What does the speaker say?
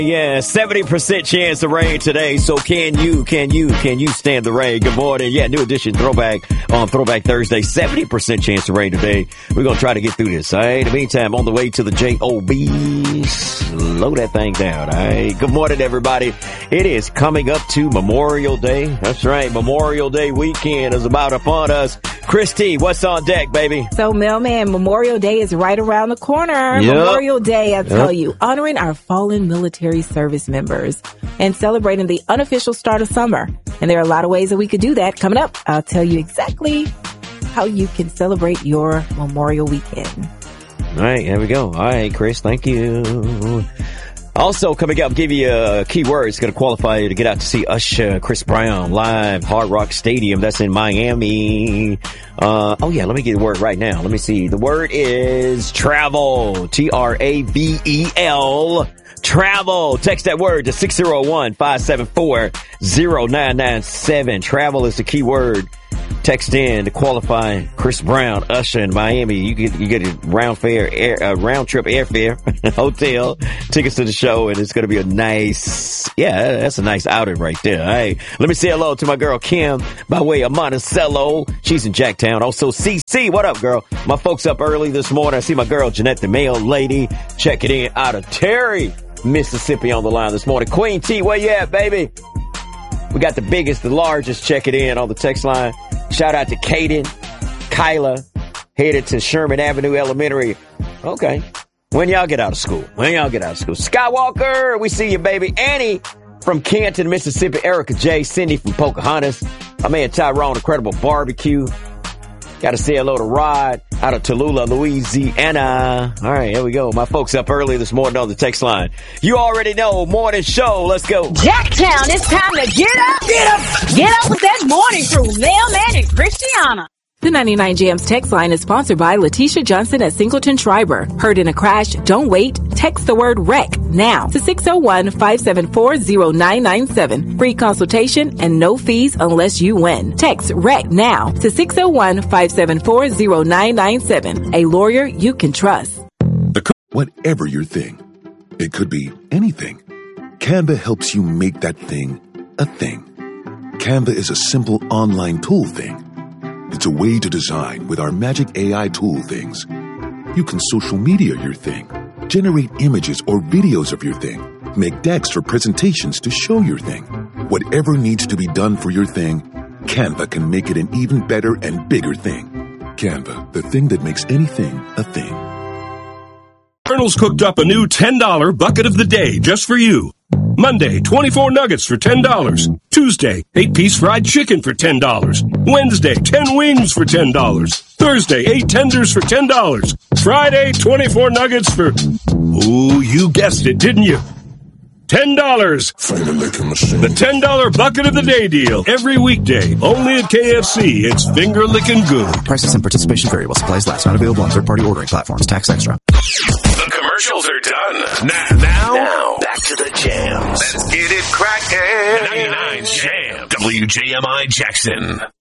Yeah, 70% chance of rain today. So can you stand the rain? Good morning. Yeah, new edition throwback on Throwback Thursday. 70% chance of rain today. We're going to try to get through this. All right. In the meantime, on the way to the JOB, slow that thing down. All right. Good morning, everybody. It is coming up to Memorial Day. That's right. Memorial Day weekend is about upon us. Christy, what's on deck, baby? So, Mailman, Memorial Day is right around the corner. Yep. Memorial Day, I tell you, honoring our fallen military service members and celebrating the unofficial start of summer. And there are a lot of ways that we could do that. Coming up, I'll tell you exactly how you can celebrate your Memorial weekend. All right, here we go. All right, Chris, thank you. Also, coming up, give you a key word. It's going to qualify you to get out to see Usher, Chris Brown, live, Hard Rock Stadium. That's in Miami. Let me get a word right now. Let me see. The word is travel. Travel. Travel. Text that word to 601-574-0997. Travel is the key word. Text in to qualify Chris Brown, Usher in Miami. You get a round trip airfare, hotel, tickets to the show, and it's going to be that's a nice outing right there. All right. Let me say hello to my girl Kim by way of Monticello. She's in Jacktown. Also, CC, what up, girl? My folks up early this morning. I see my girl Jeanette, the mail lady, checking in out of Terry, Mississippi on the line this morning. Queen T, where you at, baby? We got the biggest, the largest checking in on the text line. Shout out to Kaden, Kyla, headed to Sherman Avenue Elementary. Okay. When y'all get out of school? Skywalker, we see you, baby. Annie from Canton, Mississippi. Erica J. Cindy from Pocahontas. My man Tyrone, Incredible Barbecue. Got to say hello to Rod out of Tallulah, Louisiana. All right, here we go. My folks up early this morning on the text line. You already know, morning show. Let's go. Jacktown, it's time to get up. Get up with that morning crew, Mailman and Christiana. The 99 Jams text line is sponsored by Letitia Johnson at Singleton Schreiber. Heard in a crash? Don't wait. Text the word wreck now to 601-574-0997. Free consultation and no fees unless you win. Text wreck now to 601-574-0997. A lawyer you can trust. Whatever your thing, it could be anything. Canva helps you make that thing a thing. Canva is a simple online tool thing. It's a way to design with our magic AI tool things. You can social media your thing, generate images or videos of your thing, make decks for presentations to show your thing. Whatever needs to be done for your thing, Canva can make it an even better and bigger thing. Canva, the thing that makes anything a thing. Colonel's cooked up a new $10 bucket of the day just for you. Monday, 24 nuggets for $10. Tuesday, 8-piece fried chicken for $10. Wednesday, 10 wings for $10. Thursday, 8 tenders for $10. Friday, 24 nuggets for... Ooh, you guessed it, didn't you? $10. The $10 bucket of the day deal. Every weekday, only at KFC. It's finger-licking good. Prices and participation vary while supplies last. Not available on third-party ordering platforms. Tax extra. The commercials are done. Now, back to the jams. Let's get it crackin'. 99 Jam. WJMI Jackson.